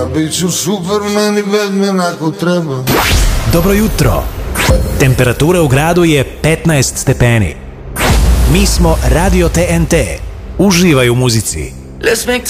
Biću Superman i Batman ako treba. Dobro jutro. Temperatura u gradu je 15 stepeni. Mi smo Radio TNT. Uživaj u muzici. Let's make